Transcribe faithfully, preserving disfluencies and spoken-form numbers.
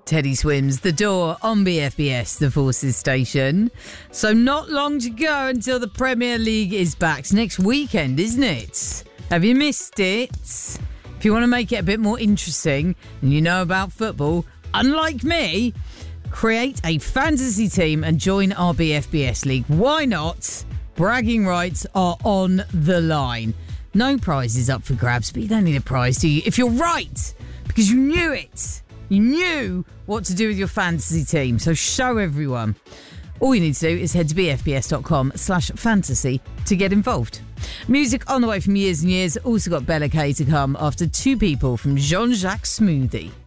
Teddy Swims, The Door on B F B S, the Forces station. So not long to go until the Premier League is back. It's next weekend, isn't it? Have you missed it? If you want to make it a bit more interesting and you know about football, unlike me, create a fantasy team and join our B F B S League. Why not? Bragging rights are on the line. No prizes up for grabs, but you don't need a prize, do you? If you're right, because you knew it. You knew what to do with your fantasy team, so show everyone. All you need to do is head to bfbs.com slash fantasy to get involved. Music on the way from Years and Years. Also got Bella K to come after Two People from Jean-Jacques Smoothie.